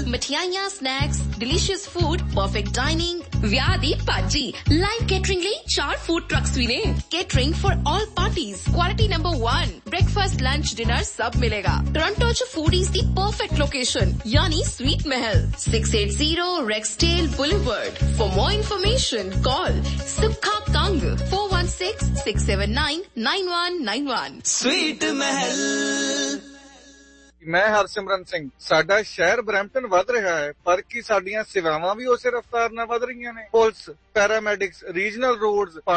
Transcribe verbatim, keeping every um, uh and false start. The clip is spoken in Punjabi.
ਮਠਿਆਈਆਂ, snacks, delicious food, perfect dining, ਵਿਆਹ ਦੀ ਭਾਜੀ, ਲਾਈਵ ਕੇਟਰਿੰਗ ਲਈ ਚਾਰ ਫੂਡ ਟਰੱਕਸ ਵੀ ਨੇ। Catering for all parties, quality number one, breakfast, lunch, dinner सब मिलेगा। टोरंटो च फूडीज दी परफेक्ट लोकेशन यानी sweet Mahal, six eight zero Rexdale Boulevard। For more information, call Sukha Kang four one six, six seven nine, nine one nine one। Sweet महल। ਮੈਂ ਹਰਸਿਮਰਨ ਸਿੰਘ। ਸਾਡਾ ਸ਼ਹਿਰ ਬਰੈਂਪਟਨ ਵੱਧ ਰਿਹਾ ਹੈ, ਪਰ ਕੀ ਸਾਡੀਆਂ ਸੇਵਾਵਾਂ ਵੀ ਉਸੇ ਰਫ਼ਤਾਰ ਨਾਲ ਵੱਧ ਰਹੀਆਂ ਨੇ? Police, paramedics, regional roads,